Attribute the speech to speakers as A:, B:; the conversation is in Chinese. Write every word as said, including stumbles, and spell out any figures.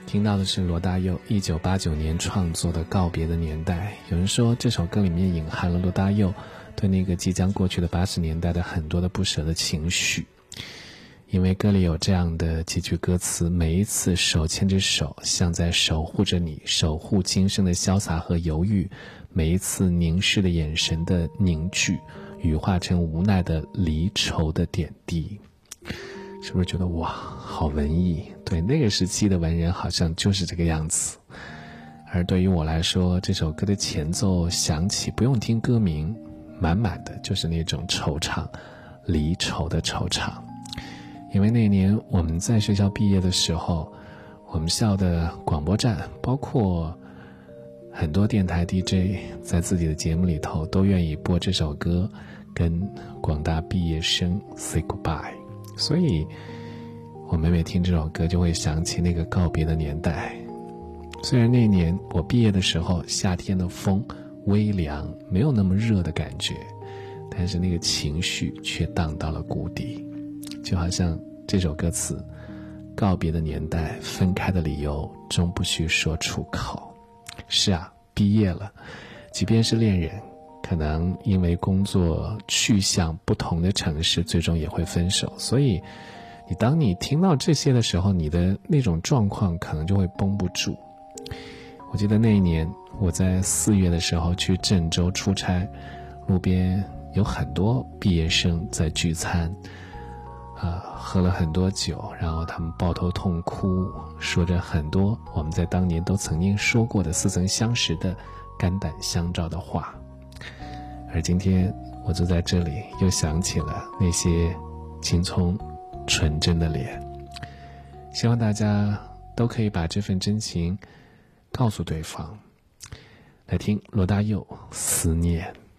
A: 听到的是罗大佑一九八九年创作的《告别的年代》。有人说这首歌里面隐含了罗大佑对那个即将过去的八十年代的很多的不舍的情绪，因为歌里有这样的几句歌词：每一次手牵着手，像在守护着你，守护今生的潇洒和犹豫；每一次凝视的眼神的凝聚，羽化成无奈的离愁的点滴。是不是觉得哇，好文艺？对，那个时期的文人好像就是这个样子。而对于我来说，这首歌的前奏响起，不用听歌名，满满的就是那种惆怅，离愁的惆怅。因为那年我们在学校毕业的时候，我们校的广播站，包括很多电台 D J 在自己的节目里头都愿意播这首歌，跟广大毕业生 say goodbye。所以我每每听这首歌就会想起那个告别的年代。虽然那年我毕业的时候夏天的风微凉，没有那么热的感觉，但是那个情绪却荡到了谷底。就好像这首歌词，告别的年代，分开的理由终不需说出口。是啊，毕业了，即便是恋人，可能因为工作去向不同的城市，最终也会分手。所以你当你听到这些的时候，你的那种状况可能就会绷不住。我记得那一年我在四月的时候去郑州出差，路边有很多毕业生在聚餐，啊，喝了很多酒，然后他们抱头痛哭，说着很多我们在当年都曾经说过的似曾相识的肝胆相照的话。而今天我坐在这里，又想起了那些青葱纯真的脸。希望大家都可以把这份真情告诉对方。来听罗大佑《思念》。